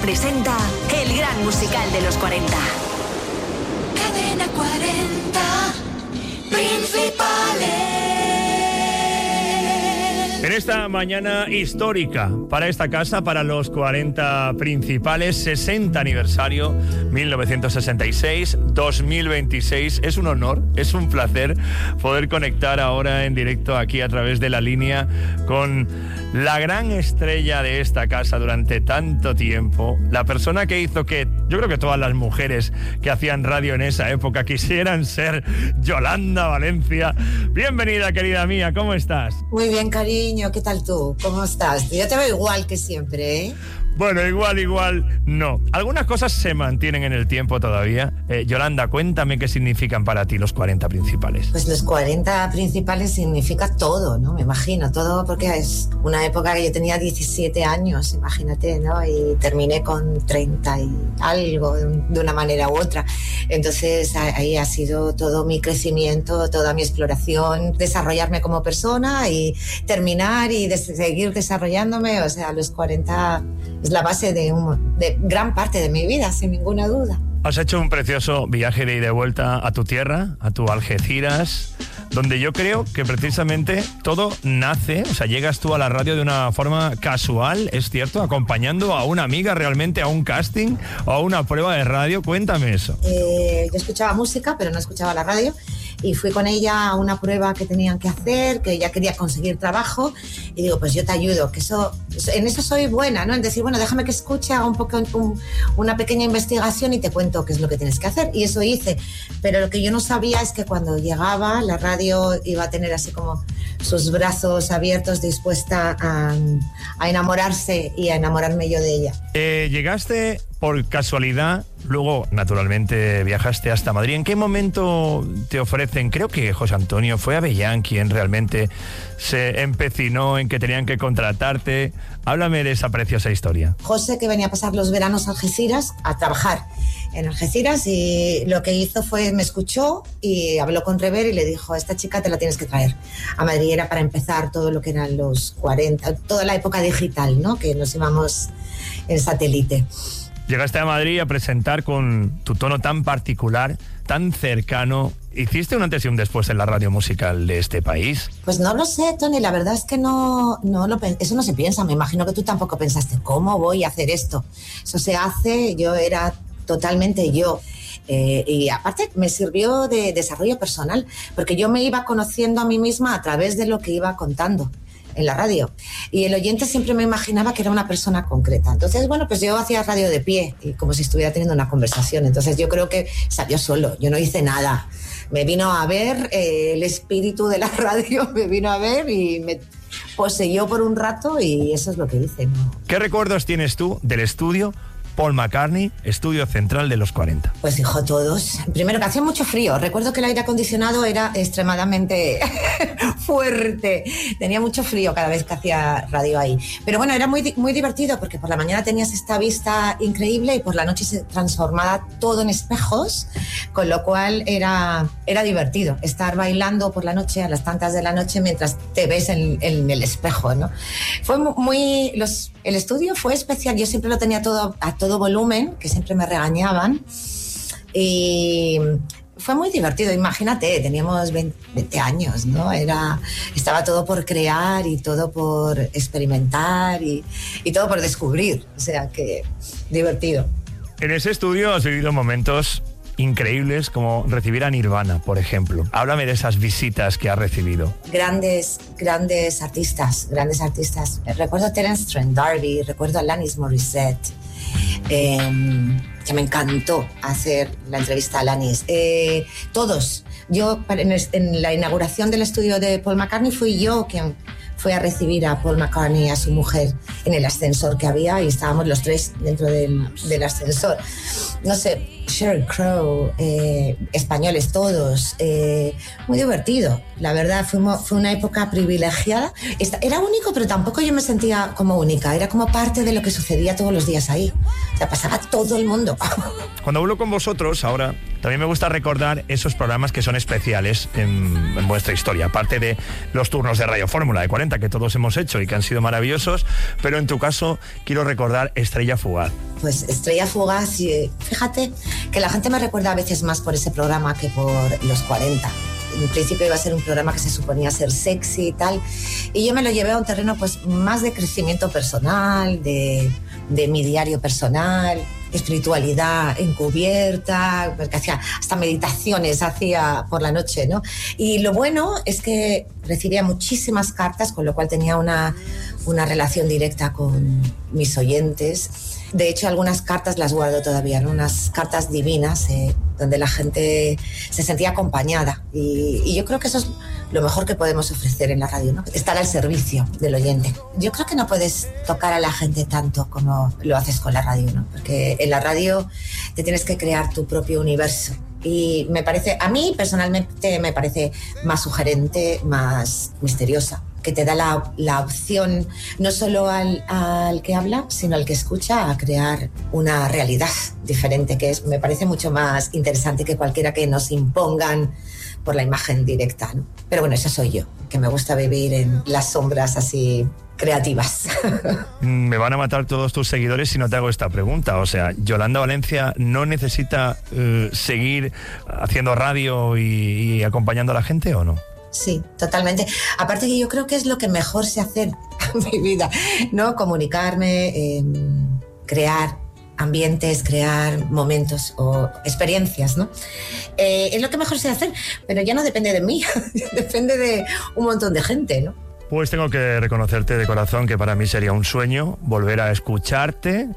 presenta el gran musical de los 40. Cadena 40 Principales. En esta mañana histórica para esta casa, para los 40 Principales, 60 aniversario, 1966-2026. Es un honor, es un placer poder conectar ahora en directo aquí a través de la línea con la gran estrella de esta casa durante tanto tiempo, la persona que hizo que yo creo que todas las mujeres que hacían radio en esa época quisieran ser Yolanda Valencia. Bienvenida, querida mía, ¿cómo estás? Muy bien, cariño, ¿qué tal tú? ¿Cómo estás? Yo te veo igual que siempre, ¿eh? Bueno, igual, no. Algunas cosas se mantienen en el tiempo todavía. Yolanda, cuéntame qué significan para ti los 40 Principales. Pues los 40 Principales significa todo, ¿no? Me imagino, todo, porque es una época que yo tenía 17 años, imagínate, ¿no? Y terminé con 30 y algo, de una manera u otra. Entonces ahí ha sido todo mi crecimiento, toda mi exploración, desarrollarme como persona y terminar y seguir desarrollándome. O sea, los 40 es la base de gran parte de mi vida, sin ninguna duda. Has hecho un precioso viaje de ida y vuelta a tu tierra, a tu Algeciras, donde yo creo que precisamente todo nace, o sea, llegas tú a la radio de una forma casual, es cierto, acompañando a una amiga realmente a un casting o a una prueba de radio. Cuéntame eso. Yo escuchaba música, pero no escuchaba la radio, y fui con ella a una prueba que tenían que hacer, que ella quería conseguir trabajo, y digo, pues yo te ayudo, que en eso soy buena, ¿no? En decir, bueno, déjame que escuche, haga un poco una pequeña investigación y te cuento qué es lo que tienes que hacer, y eso hice. Pero lo que yo no sabía es que cuando llegaba, la radio iba a tener así como sus brazos abiertos, dispuesta a enamorarse y a enamorarme yo de ella. Llegaste por casualidad, luego naturalmente viajaste hasta Madrid. ¿En qué momento te ofrecen? Creo que José Antonio fue Avellán quien realmente se empecinó en que tenían que contratarte. Háblame de esa preciosa historia. José, que venía a pasar los veranos a Algeciras, a trabajar en Algeciras, y lo que hizo fue, me escuchó y habló con Rever y le dijo, esta chica te la tienes que traer a Madrid. Era para empezar todo lo que eran los 40, toda la época digital, ¿no? Que nos íbamos en satélite. Llegaste a Madrid a presentar con tu tono tan particular, tan cercano. ¿Hiciste un antes y un después en la radio musical de este país? Pues no lo sé, Tony, la verdad es que eso no se piensa. Me imagino que tú tampoco pensaste, ¿cómo voy a hacer esto? Eso se hace, yo era totalmente yo. Y aparte me sirvió de desarrollo personal, porque yo me iba conociendo a mí misma a través de lo que iba contando en la radio, y el oyente siempre me imaginaba que era una persona concreta. Entonces, bueno, pues yo hacía radio de pie y como si estuviera teniendo una conversación. Entonces yo creo que salió solo, yo no hice nada. Me vino a ver el espíritu de la radio, me vino a ver y me poseyó por un rato, y eso es lo que hice, ¿no? ¿Qué recuerdos tienes tú del estudio Paul McCartney, estudio central de los 40? Pues dijo todos. Primero, que hacía mucho frío. Recuerdo que el aire acondicionado era extremadamente fuerte. Tenía mucho frío cada vez que hacía radio ahí. Pero bueno, era muy, muy divertido, porque por la mañana tenías esta vista increíble y por la noche se transformaba todo en espejos, con lo cual era divertido estar bailando por la noche, a las tantas de la noche, mientras te ves en el espejo, ¿no? Fue el estudio fue especial. Yo siempre lo tenía todo a todo volumen, que siempre me regañaban, y fue muy divertido. Imagínate, teníamos 20 años, ¿no? Estaba todo por crear y todo por experimentar y todo por descubrir, o sea que divertido. En ese estudio has vivido momentos increíbles, como recibir a Nirvana, por ejemplo. Háblame de esas visitas que has recibido. Grandes artistas. Recuerdo a Terence Trent D'Arby, recuerdo a Alanis Morissette, que me encantó hacer la entrevista a Alanis. Todos. Yo, en la inauguración del estudio de Paul McCartney, fui yo quien fue a recibir a Paul McCartney y a su mujer en el ascensor que había, y estábamos los tres dentro del ascensor. No sé, Sheryl Crow, españoles todos, muy divertido. La verdad, fue una época privilegiada. Era único, pero tampoco yo me sentía como única, era como parte de lo que sucedía todos los días ahí. O sea, pasaba todo el mundo. Cuando hablo con vosotros ahora, también me gusta recordar esos programas que son especiales en vuestra historia, aparte de los turnos de Radio Fórmula de 40 que todos hemos hecho y que han sido maravillosos, pero en tu caso quiero recordar Estrella Fugaz. pues Estrella Fugaz, y fíjate que la gente me recuerda a veces más por ese programa que por Los 40. En principio iba a ser un programa que se suponía ser sexy y tal, y yo me lo llevé a un terreno pues más de crecimiento personal, de mi diario personal, espiritualidad encubierta, porque hacía hasta meditaciones hacía por la noche, ¿no? Y lo bueno es que recibía muchísimas cartas, con lo cual tenía una relación directa con mis oyentes. De hecho, algunas cartas las guardo todavía, ¿no? Unas cartas divinas donde la gente se sentía acompañada. Y yo creo que eso es lo mejor que podemos ofrecer en la radio, ¿no? Estar al servicio del oyente. Yo creo que no puedes tocar a la gente tanto como lo haces con la radio, ¿no? Porque en la radio te tienes que crear tu propio universo. Y me parece, a mí personalmente me parece más sugerente, más misteriosa, que te da la opción no solo al que habla, sino al que escucha, a crear una realidad diferente, que me parece mucho más interesante que cualquiera que nos impongan por la imagen directa, ¿no? Pero bueno, eso soy yo, que me gusta vivir en las sombras así creativas. Me van a matar todos tus seguidores si no te hago esta pregunta. O sea, ¿Yolanda Valencia no necesita seguir haciendo radio y acompañando a la gente o no? Sí, totalmente. Aparte que yo creo que es lo que mejor sé hacer en mi vida, ¿no? Comunicarme, crear ambientes, crear momentos o experiencias, ¿no? Es lo que mejor sé hacer, pero ya no depende de mí, depende de un montón de gente, ¿no? Pues tengo que reconocerte de corazón que para mí sería un sueño volver a escucharte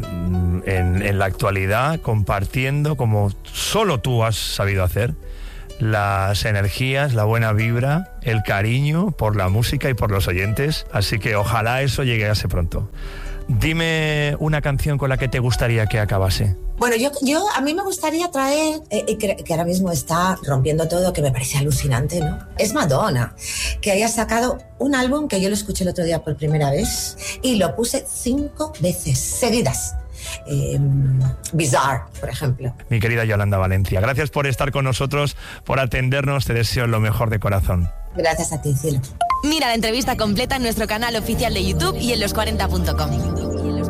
en la actualidad, compartiendo como solo tú has sabido hacer las energías, la buena vibra, el cariño por la música y por los oyentes. Así que ojalá eso llegase pronto. Dime una canción con la que te gustaría que acabase. Bueno, yo a mí me gustaría traer, que ahora mismo está rompiendo todo, que me parece alucinante, ¿no? Es Madonna, que haya sacado un álbum que yo lo escuché el otro día por primera vez y lo puse 5 veces seguidas. Bizarre, por ejemplo. Mi querida Yolanda Valencia, gracias por estar con nosotros, por atendernos, te deseo lo mejor de corazón. Gracias a ti, cielo. Mira la entrevista completa en nuestro canal oficial de YouTube y en los40.com.